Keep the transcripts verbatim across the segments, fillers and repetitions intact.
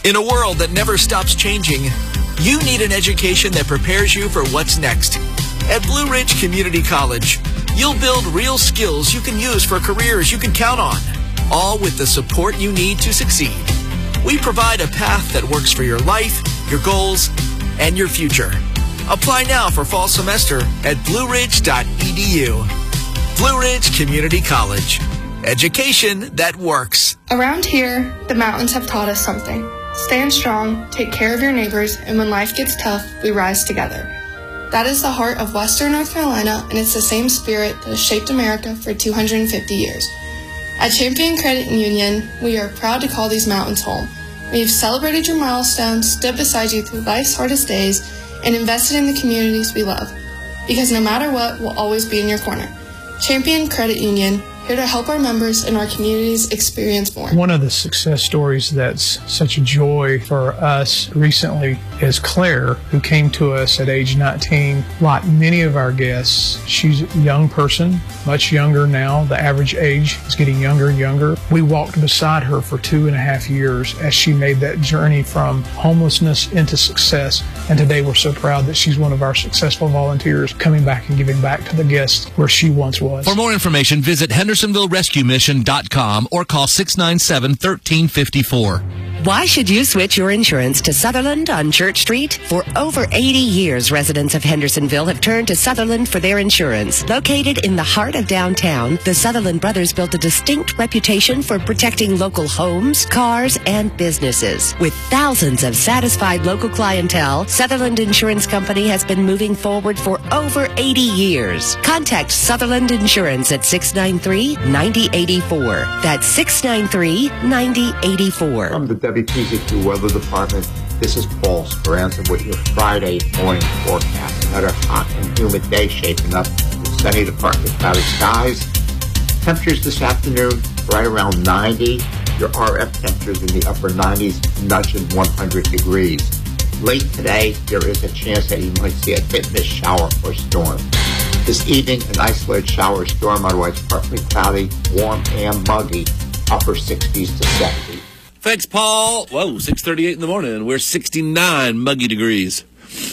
In a world that never stops changing, you need an education that prepares you for what's next. At Blue Ridge Community College, you'll build real skills you can use for careers you can count on, all with the support you need to succeed. We provide a path that works for your life, your goals, and your future. Apply now for fall semester at blue ridge dot e d u. Blue Ridge Community College. Education that works. Around here, the mountains have taught us something. Stand strong, take care of your neighbors, and when life gets tough, we rise together. That is the heart of Western North Carolina, and it's the same spirit that has shaped America for two hundred fifty years. At Champion Credit Union, we are proud to call these mountains home. We've celebrated your milestones, stood beside you through life's hardest days, and invested in the communities we love. Because no matter what, we'll always be in your corner. Champion Credit Union, here to help our members and our communities experience more. One of the success stories that's such a joy for us recently is Claire, who came to us at age nineteen. Like many of our guests, she's a young person, much younger now. The average age is getting younger and younger. We walked beside her for two and a half years as she made that journey from homelessness into success. And today we're so proud that she's one of our successful volunteers coming back and giving back to the guests where she once was. For more information, visit Hendersonville Rescue Mission dot com or call six nine seven, one three five four. Why should you switch your insurance to Sutherland on Church Street? For over eighty years, residents of Hendersonville have turned to Sutherland for their insurance. Located in the heart of downtown, the Sutherland brothers built a distinct reputation for protecting local homes, cars, and businesses. With thousands of satisfied local clientele, Sutherland Insurance Company has been moving forward for over eighty years. Contact Sutherland Insurance at six nine three, nine zero eight four. That's six nine three, nine zero eight four. From the W P Z Q Weather Department, this is Paul Speranza with your Friday morning forecast. Another hot and humid day shaping up with sunny to partly cloudy skies. Temperatures this afternoon right around ninety. Your R F temperatures in the upper nineties, nudging one hundred degrees. Late today, there is a chance that you might see a hit-miss shower or storm. This evening, an isolated shower or storm, otherwise partly cloudy, warm and muggy, upper sixties to seventy. Thanks, Paul. Whoa, six thirty-eight in the morning. We're sixty-nine muggy degrees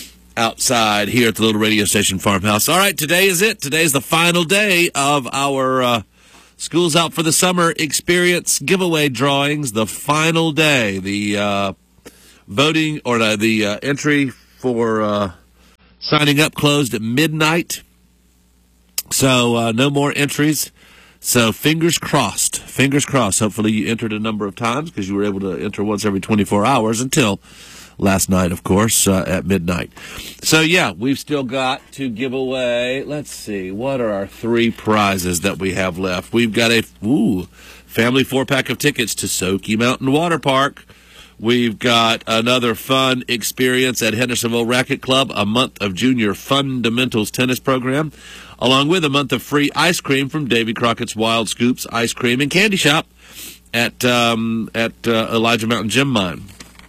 outside here at the little radio station farmhouse. All right, today is it. Today's the final day of our uh, Schools Out for the Summer Experience giveaway drawings. The final day. The uh, voting or uh, the uh, entry for uh, signing up closed at midnight. So uh, no more entries. So fingers crossed, fingers crossed. Hopefully you entered a number of times because you were able to enter once every twenty-four hours until last night, of course, uh, at midnight. So, yeah, we've still got to give away, let's see, what are our three prizes that we have left? We've got a ooh, family four-pack of tickets to Soaky Mountain Water Park. We've got another fun experience at Hendersonville Racquet Club, a month of junior fundamentals tennis program, along with a month of free ice cream from Davy Crockett's Wild Scoops Ice Cream and Candy Shop at um, at uh, Elijah Mountain Gem Mine.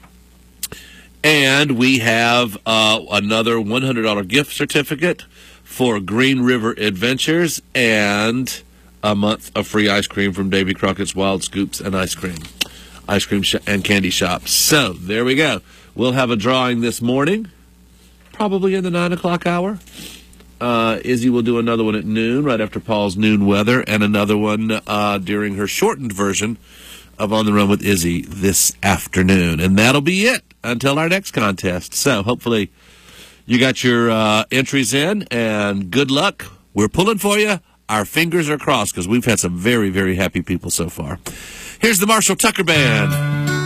And we have uh, another one hundred dollars gift certificate for Green River Adventures and a month of free ice cream from Davy Crockett's Wild Scoops and Ice Cream. Ice cream sh- and candy shop. So, there we go. We'll have a drawing this morning, probably in the nine o'clock hour. Uh, Izzy will do another one at noon, right after Paul's noon weather, and another one uh, during her shortened version of On the Run with Izzy this afternoon. And that'll be it until our next contest. So, hopefully, you got your uh, entries in, and good luck. We're pulling for you. Our fingers are crossed because we've had some very, very happy people so far. Here's the Marshall Tucker Band.